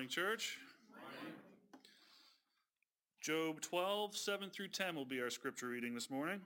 Morning, church. Morning. Job 12, 7 through 10 will be our scripture reading this morning.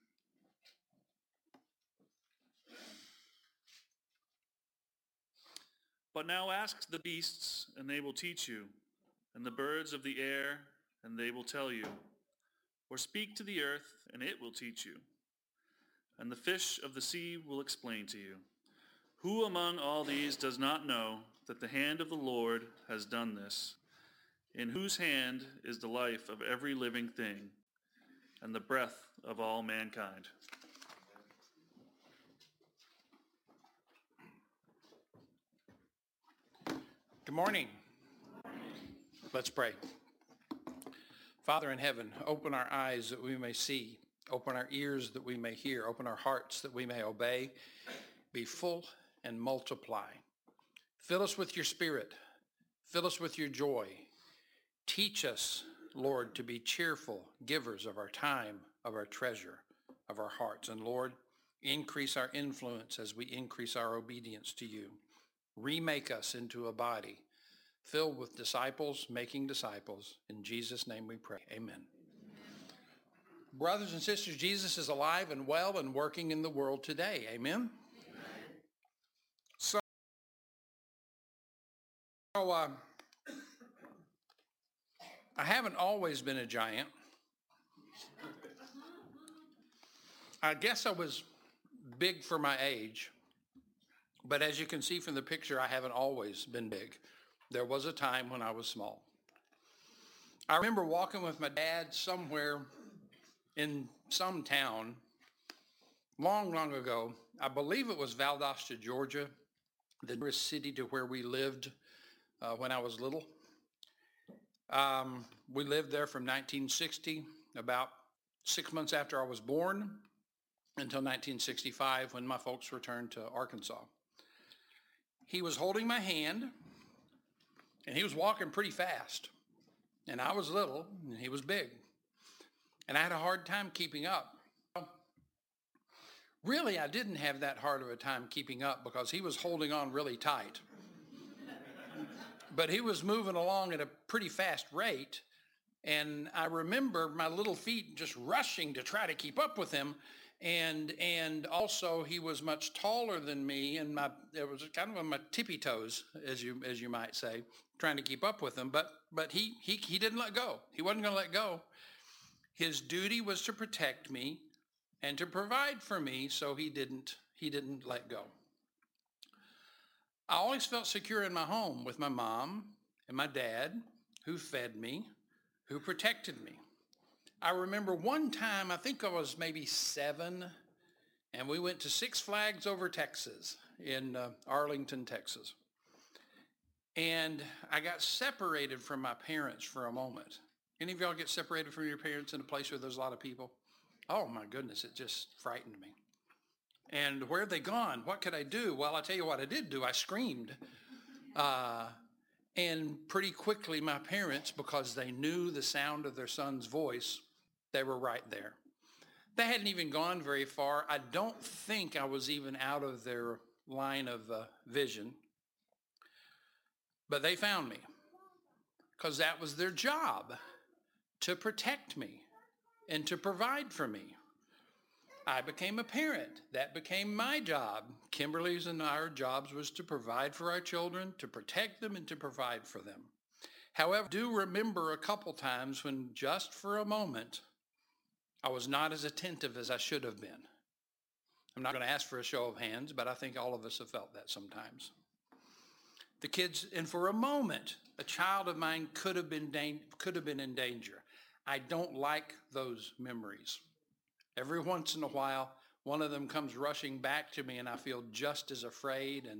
But now ask the beasts, and they will teach you, and the birds of the air, and they will tell you. Or speak to the earth, and it will teach you. And the fish of the sea will explain to you. Who among all these does not know that the hand of the Lord has done this, in whose hand is the life of every living thing, and the breath of all mankind? Good morning. Let's pray. Father in heaven, open our eyes that we may see, open our ears that we may hear, open our hearts that we may obey, be full and multiply. Fill us with your spirit, fill us with your joy. Teach us, Lord, to be cheerful givers of our time, of our treasure, of our hearts. And Lord, increase our influence as we increase our obedience to you. Remake us into a body filled with disciples, making disciples. In Jesus' name we pray. Amen. Brothers and sisters, Jesus is alive and well and working in the world today. Amen. So I haven't always been a giant. I guess I was big for my age, but as you can see from the picture, I haven't always been big. There was a time when I was small. I remember walking with my dad somewhere in some town long, long ago. I believe it was Valdosta, Georgia, the nearest city to where we lived when I was little. We lived there from 1960, about 6 months after I was born, until 1965 when my folks returned to Arkansas. He was holding my hand, and he was walking pretty fast. And I was little, and he was big. And I had a hard time keeping up. Really, I didn't have that hard of a time keeping up because he was holding on really tight. But he was moving along at a pretty fast rate. And I remember my little feet just rushing to try to keep up with him. And also he was much taller than me, and it was kind of on my tippy toes, as you might say, trying to keep up with him. But he didn't let go. He wasn't going to let go. His duty was to protect me and to provide for me, so he didn't let go. I always felt secure in my home with my mom and my dad, who fed me, who protected me. I remember one time, I think I was maybe 7, and we went to Six Flags Over Texas in Arlington, Texas. And I got separated from my parents for a moment. Any of y'all get separated from your parents in a place where there's a lot of people? Oh my goodness, it just frightened me. And where had they gone? What could I do? Well, I'll tell you what I did do. I screamed. And pretty quickly my parents, because they knew the sound of their son's voice, they were right there. They hadn't even gone very far. I don't think I was even out of their line of vision. But they found me because that was their job, to protect me and to provide for me. I became a parent. That became my job. Kimberly's and our jobs was to provide for our children, to protect them, and to provide for them. However, I do remember a couple times when just for a moment, I was not as attentive as I should have been. I'm not going to ask for a show of hands, but I think all of us have felt that sometimes. The kids, and for a moment, a child of mine could have been in danger. I don't like those memories. Every once in a while, one of them comes rushing back to me, and I feel just as afraid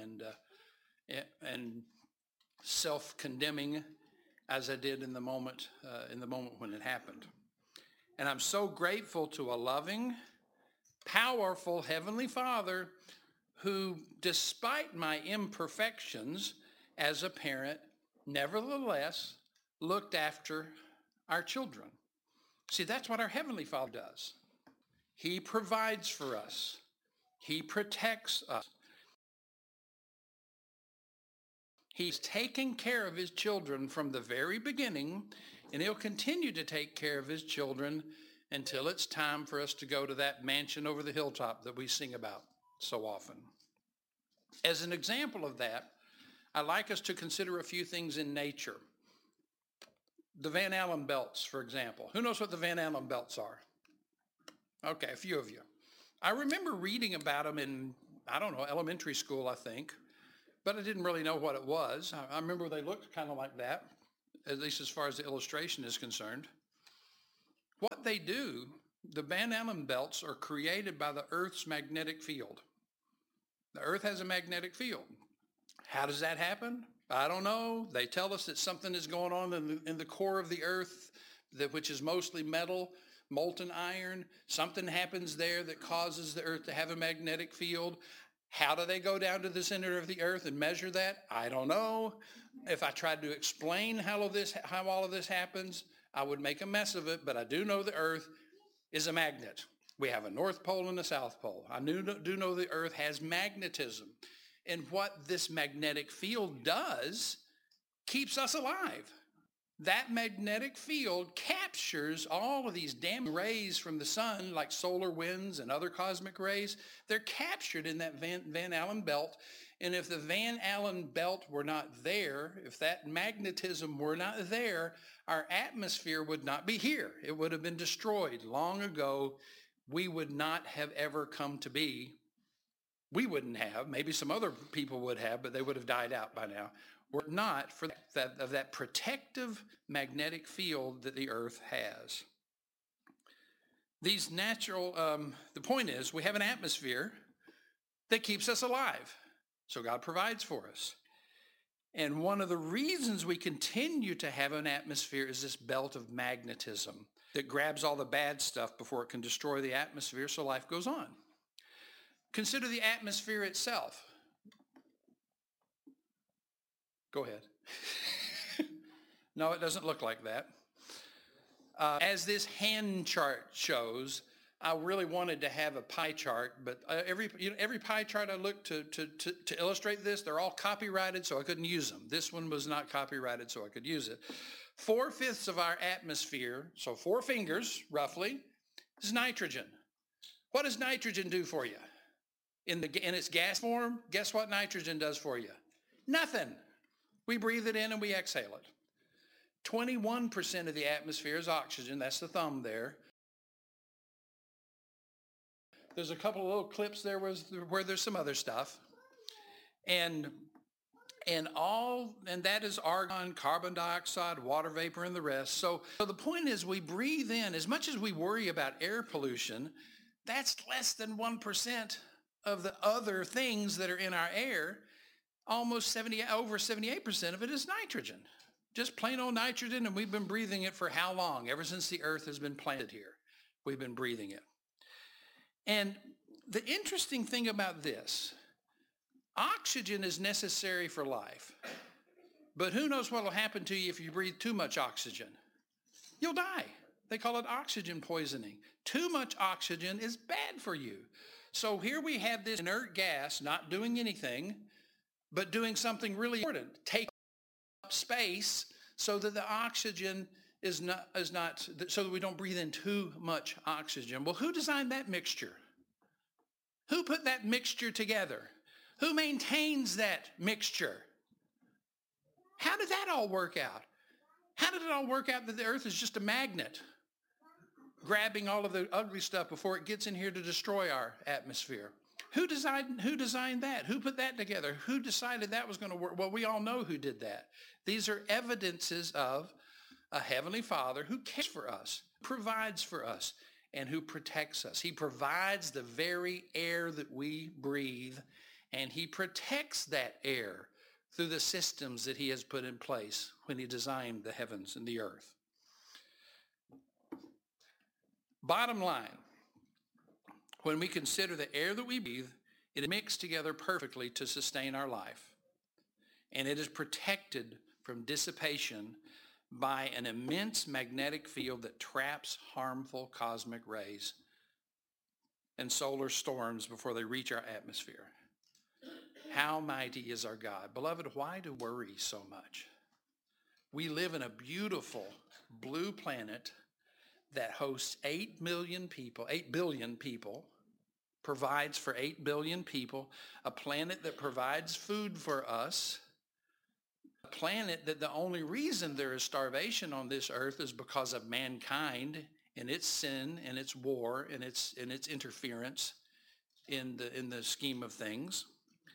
and self-condemning as I did in the moment when it happened. And I'm so grateful to a loving, powerful Heavenly Father who, despite my imperfections as a parent, nevertheless looked after our children. See, that's what our Heavenly Father does. He provides for us. He protects us. He's taken care of his children from the very beginning, and he'll continue to take care of his children until it's time for us to go to that mansion over the hilltop that we sing about so often. As an example of that, I'd like us to consider a few things in nature. The Van Allen belts, for example. Who knows what the Van Allen belts are? Okay, a few of you. I remember reading about them in, elementary school, I think, but I didn't really know what it was. I remember they looked kind of like that, at least as far as the illustration is concerned. What they do, the Van Allen belts are created by the Earth's magnetic field. The Earth has a magnetic field. How does that happen? I don't know. They tell us that something is going on in the core of the Earth, which is mostly metal, molten iron. Something happens there that causes the Earth to have a magnetic field. How do they go down to the center of the Earth and measure that? I don't know. If I tried to explain how all of this happens, I would make a mess of it, but I do know the Earth is a magnet. We have a North Pole and a South Pole. I do know the Earth has magnetism. And what this magnetic field does keeps us alive. That magnetic field captures all of these damn rays from the sun, like solar winds and other cosmic rays. They're captured in that Van Allen belt. And if the Van Allen belt were not there, if that magnetism were not there, our atmosphere would not be here. It would have been destroyed long ago. We would not have ever come to be. We wouldn't have. Maybe some other people would have, but they would have died out by now. Were it not for that protective magnetic field that the Earth has. These natural, the point is, we have an atmosphere that keeps us alive. So God provides for us. And one of the reasons we continue to have an atmosphere is this belt of magnetism that grabs all the bad stuff before it can destroy the atmosphere, so life goes on. Consider the atmosphere itself. Go ahead. No, it doesn't look like that. As this hand chart shows, I really wanted to have a pie chart, but every pie chart I looked to illustrate this, they're all copyrighted, so I couldn't use them. This one was not copyrighted, so I could use it. 4/5 of our atmosphere, so 4 fingers roughly, is nitrogen. What does nitrogen do for you? In its gas form, guess what nitrogen does for you? Nothing. We breathe it in and we exhale it. 21% of the atmosphere is oxygen. That's the thumb there. There's a couple of little clips there where there's some other stuff. And that is argon, carbon dioxide, water vapor, and the rest. So the point is we breathe in, as much as we worry about air pollution, that's less than 1% of the other things that are in our air. Over 78% of it is nitrogen. Just plain old nitrogen, and we've been breathing it for how long? Ever since the earth has been planted here, we've been breathing it. And the interesting thing about this, oxygen is necessary for life. But who knows what will happen to you if you breathe too much oxygen? You'll die. They call it oxygen poisoning. Too much oxygen is bad for you. So here we have this inert gas not doing anything, but doing something really important. Take up space so that the oxygen is not so that we don't breathe in too much oxygen. Well, who designed that mixture? Who put that mixture together? Who maintains that mixture? How did that all work out? How did it all work out that the earth is just a magnet, grabbing all of the ugly stuff before it gets in here to destroy our atmosphere? Who designed that? Who put that together? Who decided that was going to work? Well, we all know who did that. These are evidences of a Heavenly Father who cares for us, provides for us, and who protects us. He provides the very air that we breathe, and he protects that air through the systems that he has put in place when he designed the heavens and the earth. Bottom line, when we consider the air that we breathe, it is mixed together perfectly to sustain our life. And it is protected from dissipation by an immense magnetic field that traps harmful cosmic rays and solar storms before they reach our atmosphere. How mighty is our God. Beloved, why do worry so much? We live in a beautiful blue planet that hosts 8 billion people, provides for 8 billion people, a planet that provides food for us, a planet that the only reason there is starvation on this earth is because of mankind and its sin and its war and its interference in the scheme of things.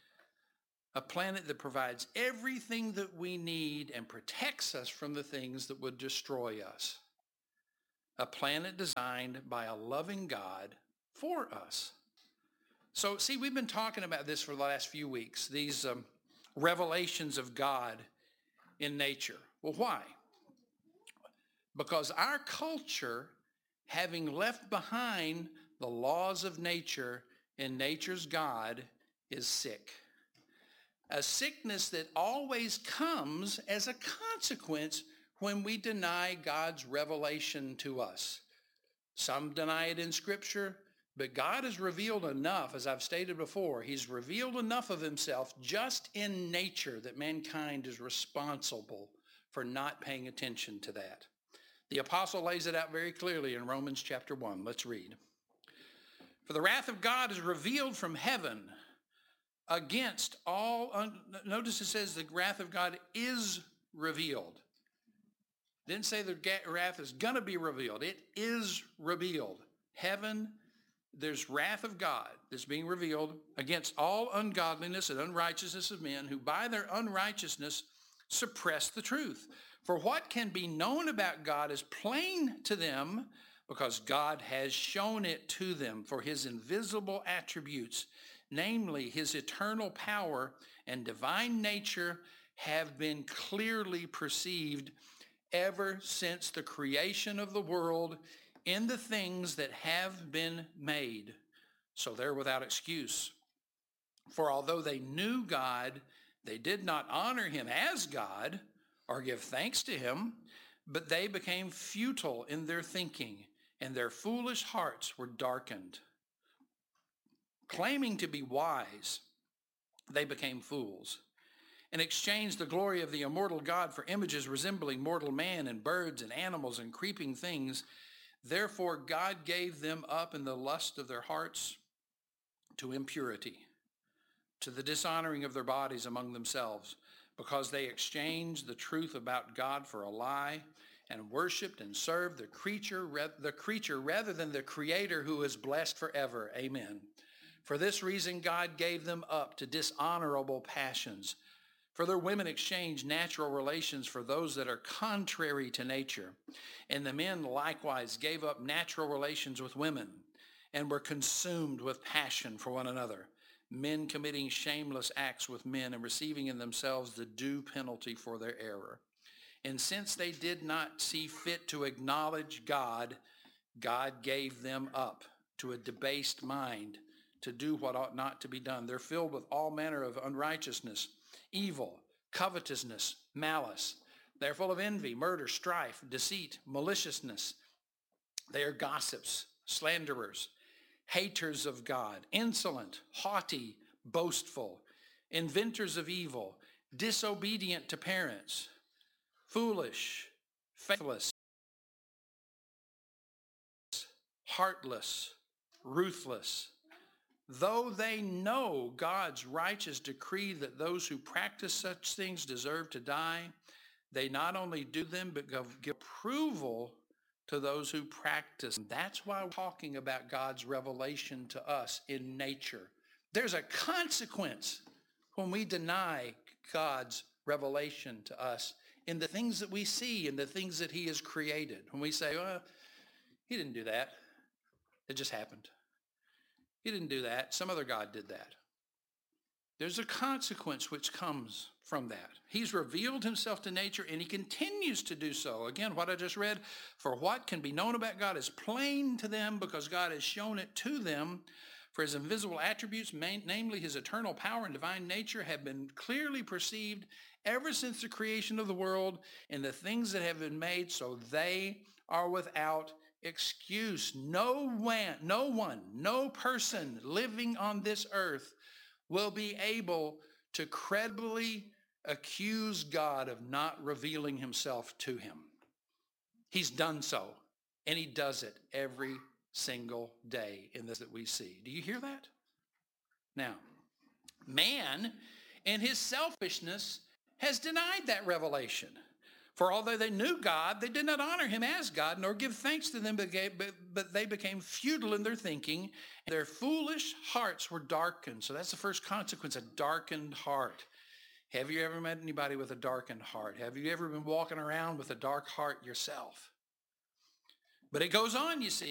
A planet that provides everything that we need and protects us from the things that would destroy us. A planet designed by a loving God for us. So, see, we've been talking about this for the last few weeks, these revelations of God in nature. Well, why? Because our culture, having left behind the laws of nature and nature's God, is sick. A sickness that always comes as a consequence when we deny God's revelation to us. Some deny it in Scripture, but God has revealed enough, as I've stated before. He's revealed enough of himself just in nature that mankind is responsible for not paying attention to that. The apostle lays it out very clearly in Romans chapter 1. Let's read. For the wrath of God is revealed from heaven against all, notice it says the wrath of God is revealed. Didn't say the wrath is going to be revealed. It is revealed. Heaven, there's wrath of God that's being revealed against all ungodliness and unrighteousness of men who by their unrighteousness suppress the truth. For what can be known about God is plain to them because God has shown it to them. For his invisible attributes, namely his eternal power and divine nature, have been clearly perceived ever since the creation of the world in the things that have been made. So they're without excuse. For although they knew God, they did not honor him as God or give thanks to him, but they became futile in their thinking, and their foolish hearts were darkened. Claiming to be wise, they became fools and exchanged the glory of the immortal God for images resembling mortal man and birds and animals and creeping things. Therefore God gave them up in the lust of their hearts to impurity, to the dishonoring of their bodies among themselves, because they exchanged the truth about God for a lie and worshiped and served the creature rather than the Creator, who is blessed forever. Amen. For this reason, God gave them up to dishonorable passions. For their women exchanged natural relations for those that are contrary to nature. And the men likewise gave up natural relations with women and were consumed with passion for one another, men committing shameless acts with men and receiving in themselves the due penalty for their error. And since they did not see fit to acknowledge God, God gave them up to a debased mind to do what ought not to be done. They're filled with all manner of unrighteousness, evil, covetousness, malice. They're full of envy, murder, strife, deceit, maliciousness. They are gossips, slanderers, haters of God, insolent, haughty, boastful, inventors of evil, disobedient to parents, foolish, faithless, heartless, ruthless. Though they know God's righteous decree that those who practice such things deserve to die, they not only do them, but give approval to those who practice. That's why we're talking about God's revelation to us in nature. There's a consequence when we deny God's revelation to us in the things that we see and the things that he has created. When we say, well, he didn't do that. It just happened. He didn't do that. Some other God did that. There's a consequence which comes from that. He's revealed himself to nature, and he continues to do so. Again, what I just read, for what can be known about God is plain to them because God has shown it to them. For his invisible attributes, namely his eternal power and divine nature, have been clearly perceived ever since the creation of the world and the things that have been made, so they are without excuse. No person living on this earth will be able to credibly accuse God of not revealing himself to him. He's done so, and he does it every single day in this that we see. Do you hear that? Now, man in his selfishness has denied that revelation. For although they knew God, they did not honor him as God, nor give thanks to them, but they became futile in their thinking, and their foolish hearts were darkened. So that's the first consequence, a darkened heart. Have you ever met anybody with a darkened heart? Have you ever been walking around with a dark heart yourself? But it goes on, you see.